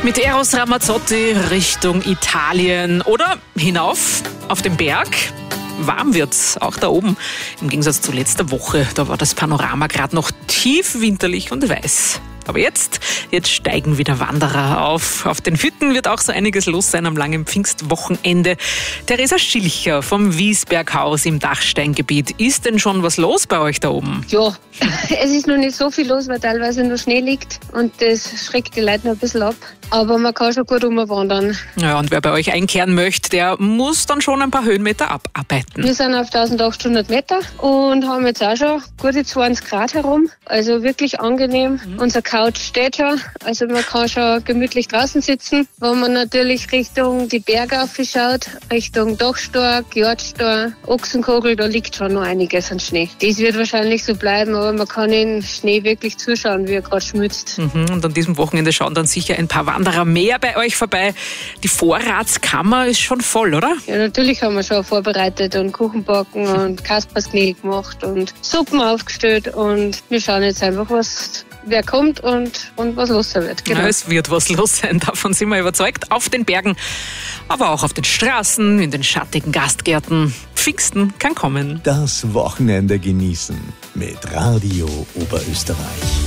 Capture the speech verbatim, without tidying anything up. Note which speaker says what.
Speaker 1: Mit Eros Ramazzotti Richtung Italien oder hinauf auf den Berg. Warm wird's, auch da oben. Im Gegensatz zu letzter Woche, da war das Panorama gerade noch tief winterlich und weiß. Aber jetzt, jetzt steigen wieder Wanderer auf. Auf den Hütten wird auch so einiges los sein am langen Pfingstwochenende. Theresa Schilcher vom Wiesberghaus im Dachsteingebiet. Ist denn schon was los bei euch da oben?
Speaker 2: Ja, es ist noch nicht so viel los, weil teilweise nur Schnee liegt und das schreckt die Leute noch ein bisschen ab. Aber man kann schon gut rumwandern.
Speaker 1: Ja, und wer bei euch einkehren möchte, der muss dann schon ein paar Höhenmeter abarbeiten.
Speaker 2: Wir sind auf eintausendachthundert Meter und haben jetzt auch schon gute zwanzig Grad herum. Also wirklich angenehm. Mhm. Unser Couch steht schon, also man kann schon gemütlich draußen sitzen. Wenn man natürlich Richtung die Berge aufschaut, Richtung Dachstorg, Jagdstor, Ochsenkogel, da liegt schon noch einiges an Schnee. Das wird wahrscheinlich so bleiben, aber man kann in Schnee wirklich zuschauen, wie er gerade schmilzt.
Speaker 1: Mhm, und an diesem Wochenende schauen dann sicher ein paar Wanderer mehr bei euch vorbei. Die Vorratskammer ist schon voll, oder?
Speaker 2: Ja, natürlich haben wir schon vorbereitet und Kuchen backen und Kaspersknädel gemacht und Suppen aufgestellt und wir schauen jetzt einfach, was wer kommt und, und was los sein wird. Genau.
Speaker 1: Na, es wird was los sein, davon sind wir überzeugt. Auf den Bergen, aber auch auf den Straßen, in den schattigen Gastgärten. Pfingsten kann kommen.
Speaker 3: Das Wochenende genießen mit Radio Oberösterreich.